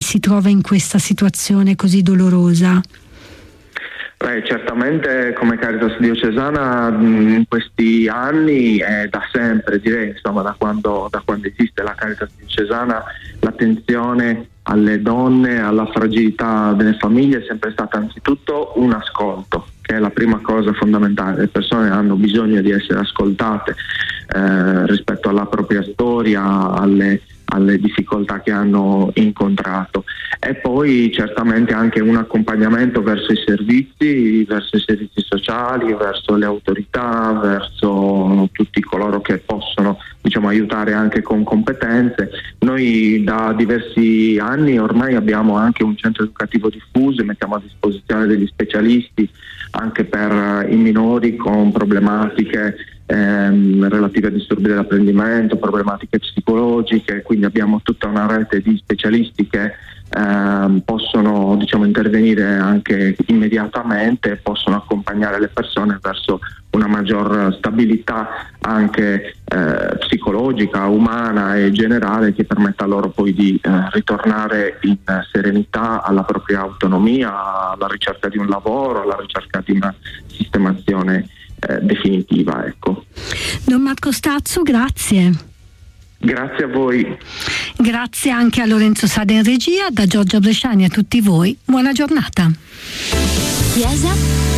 si trova in questa situazione così dolorosa? Certamente come Caritas Diocesana in questi anni, da sempre direi, insomma da quando esiste la Caritas Diocesana, l'attenzione alle donne, alla fragilità delle famiglie è sempre stata anzitutto un ascolto, che è la prima cosa fondamentale. Le persone hanno bisogno di essere ascoltate rispetto alla propria storia, alle difficoltà che hanno incontrato, e poi certamente anche un accompagnamento verso i servizi sociali, verso le autorità, verso tutti coloro che possono aiutare anche con competenze. Noi da diversi anni ormai abbiamo anche un centro educativo diffuso, mettiamo a disposizione degli specialisti anche per i minori con problematiche relative a disturbi dell'apprendimento, problematiche psicologiche, quindi abbiamo tutta una rete di specialisti che possono intervenire anche immediatamente e possono accompagnare le persone verso una maggior stabilità anche psicologica, umana e generale, che permetta loro poi di ritornare in serenità alla propria autonomia, alla ricerca di un lavoro, alla ricerca di una sistemazione definitiva, ecco. Don Marco Stazzu, grazie. Grazie a voi. Grazie anche a Lorenzo Sada in regia, da Giorgia Bresciani a tutti voi. Buona giornata. Chiesa